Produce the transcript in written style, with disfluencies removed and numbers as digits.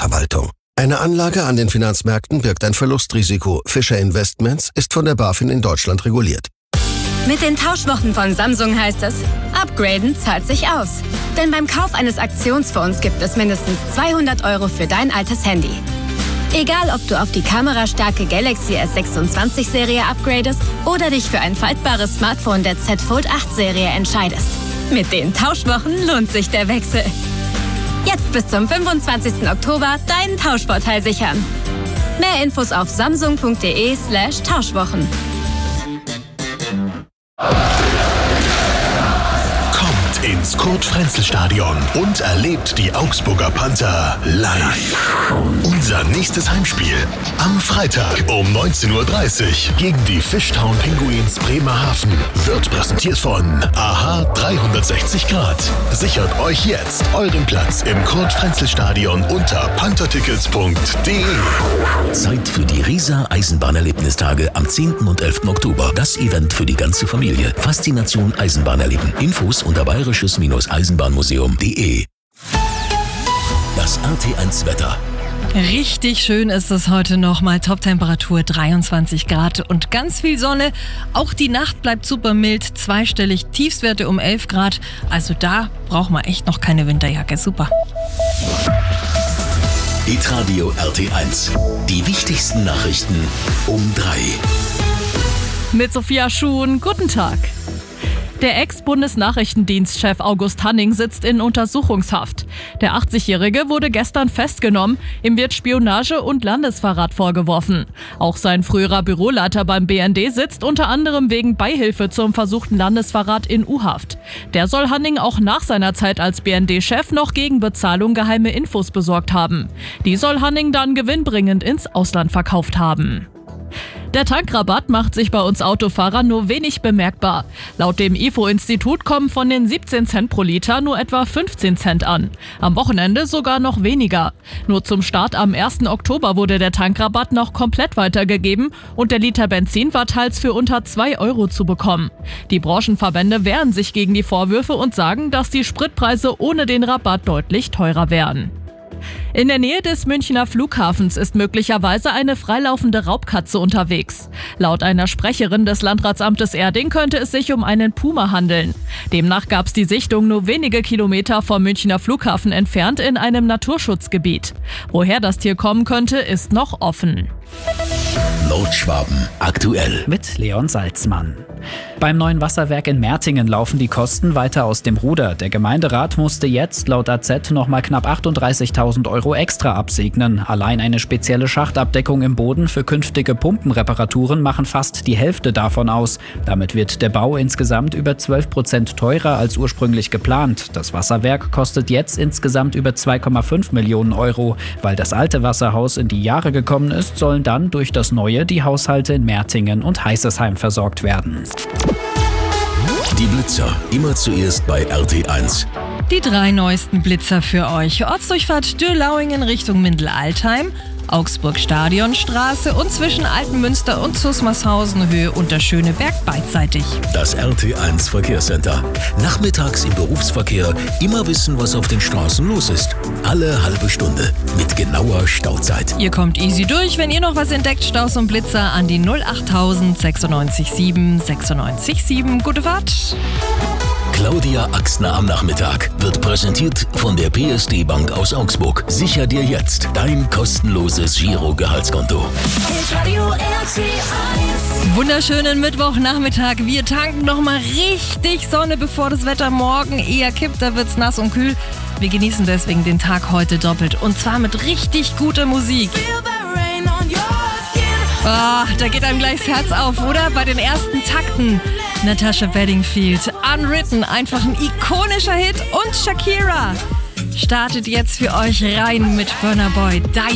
Verwaltung. Eine Anlage an den Finanzmärkten birgt ein Verlustrisiko. Fischer Investments ist von der BaFin in Deutschland reguliert. Mit den Tauschwochen von Samsung heißt es, upgraden zahlt sich aus. Denn beim Kauf eines Aktionsfonds gibt es mindestens 200 € für dein altes Handy. Egal, ob du auf die kamerastarke Galaxy S26-Serie upgradest oder dich für ein faltbares Smartphone der Z Fold 8-Serie entscheidest. Mit den Tauschwochen lohnt sich der Wechsel. Jetzt bis zum 25. Oktober deinen Tauschvorteil sichern. Mehr Infos auf samsung.de/Tauschwochen. Kommt ins Kurt-Frenzel-Stadion und erlebt die Augsburger Panther live. Unser nächstes Heimspiel am Freitag um 19:30 Uhr gegen die Fishtown Penguins Bremerhaven wird präsentiert von AHA 360 Grad. Sichert euch jetzt euren Platz im Kurt-Frenzel-Stadion unter panthertickets.de. Zeit für die Riesa Eisenbahnerlebnistage am 10. und 11. Oktober. Das Event für die ganze Familie. Faszination Eisenbahn erleben. Infos unter bayerisches-eisenbahnmuseum.de. Das RT1 Wetter. Richtig schön ist es heute nochmal. Toptemperatur 23 Grad und ganz viel Sonne. Auch die Nacht bleibt super mild, zweistellig, Tiefstwerte um 11 Grad. Also da braucht man echt noch keine Winterjacke. Super. Hitradio RT1. Die wichtigsten Nachrichten um 3. Mit Sophia Schuhn, guten Tag. Der Ex-Bundesnachrichtendienstchef August Hanning sitzt in Untersuchungshaft. Der 80-Jährige wurde gestern festgenommen. Ihm wird Spionage und Landesverrat vorgeworfen. Auch sein früherer Büroleiter beim BND sitzt unter anderem wegen Beihilfe zum versuchten Landesverrat in U-Haft. Der soll Hanning auch nach seiner Zeit als BND-Chef noch gegen Bezahlung geheime Infos besorgt haben. Die soll Hanning dann gewinnbringend ins Ausland verkauft haben. Der Tankrabatt macht sich bei uns Autofahrern nur wenig bemerkbar. Laut dem IFO-Institut kommen von den 17 Cent pro Liter nur etwa 15 Cent an. Am Wochenende sogar noch weniger. Nur zum Start am 1. Oktober wurde der Tankrabatt noch komplett weitergegeben und der Liter Benzin war teils für unter 2 € zu bekommen. Die Branchenverbände wehren sich gegen die Vorwürfe und sagen, dass die Spritpreise ohne den Rabatt deutlich teurer wären. In der Nähe des Münchner Flughafens ist möglicherweise eine freilaufende Raubkatze unterwegs. Laut einer Sprecherin des Landratsamtes Erding könnte es sich um einen Puma handeln. Demnach gab es die Sichtung nur wenige Kilometer vom Münchner Flughafen entfernt in einem Naturschutzgebiet. Woher das Tier kommen könnte, ist noch offen. Nordschwaben aktuell. Mit Leon Salzmann. Beim neuen Wasserwerk in Mertingen laufen die Kosten weiter aus dem Ruder. Der Gemeinderat musste jetzt laut AZ nochmal knapp 38.000 € extra absegnen. Allein eine spezielle Schachtabdeckung im Boden für künftige Pumpenreparaturen machen fast die Hälfte davon aus. Damit wird der Bau insgesamt über 12% teurer als ursprünglich geplant. Das Wasserwerk kostet jetzt insgesamt über 2,5 Millionen €. Weil das alte Wasserhaus in die Jahre gekommen ist, sollen dann durch das neue die Haushalte in Mertingen und Heißesheim versorgt werden. Die Blitzer, immer zuerst bei RT1. Die 3 neuesten Blitzer für euch. Ortsdurchfahrt Dürlauingen Richtung Mindel-Altheim, Augsburg-Stadionstraße und zwischen Altenmünster und Zusmarshausen Höhe unter Schöneberg beidseitig. Das RT1 Verkehrscenter. Nachmittags im Berufsverkehr immer wissen, was auf den Straßen los ist. Alle halbe Stunde mit genauer Stauzeit. Ihr kommt easy durch, wenn ihr noch was entdeckt. Staus und Blitzer an die 08000 96 7 96 7. Gute Fahrt! Claudia Axner am Nachmittag wird präsentiert von der PSD Bank aus Augsburg. Sicher dir jetzt dein kostenloses Giro-Gehaltskonto. Wunderschönen Mittwochnachmittag. Wir tanken nochmal richtig Sonne, bevor das Wetter morgen eher kippt. Da wird's nass und kühl. Wir genießen deswegen den Tag heute doppelt. Und zwar mit richtig guter Musik. Da geht einem gleich das Herz auf, oder? Bei den ersten Takten. Natasha Bedingfield, Unwritten, einfach ein ikonischer Hit. Und Shakira startet jetzt für euch rein mit Burna Boy.